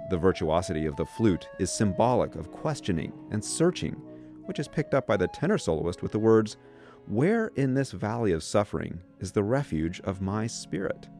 The virtuosity of the flute is symbolic of questioning and searching, which is picked up by the tenor soloist with the words, "Where in this valley of suffering is the refuge of my spirit?"